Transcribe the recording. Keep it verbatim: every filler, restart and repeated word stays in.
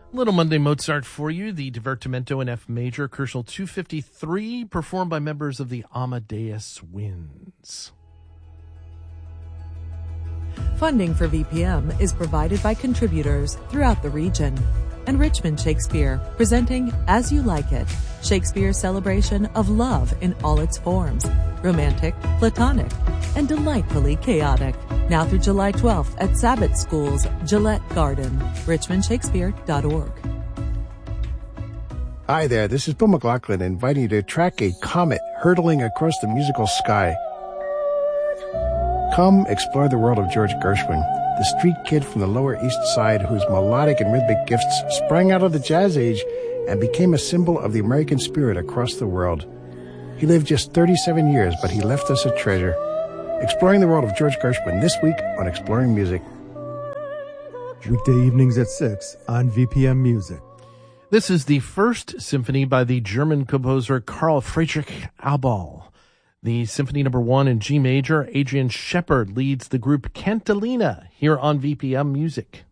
Little Monday Mozart for you, the Divertimento in F major, Koschel two fifty-three, performed by members of the Amadeus Winds. Funding for V P M is provided by contributors throughout the region. And Richmond Shakespeare, presenting As You Like It, Shakespeare's celebration of love in all its forms, romantic, platonic, and delightfully chaotic. Now through July twelfth at Sabbath School's Gillette Garden, richmond shakespeare dot org. Hi there, this is Bill McLaughlin inviting you to track a comet hurtling across the musical sky. Come explore the world of George Gershwin, the street kid from the Lower East Side whose melodic and rhythmic gifts sprang out of the jazz age and became a symbol of the American spirit across the world. He lived just thirty-seven years, but he left us a treasure. Exploring the world of George Gershwin this week on Exploring Music. Weekday evenings at six on V P M Music. This is the first symphony by the German composer Carl Friedrich Abel. The Symphony Number One in G major. Adrian Shepard leads the group Cantilena here on V P M Music.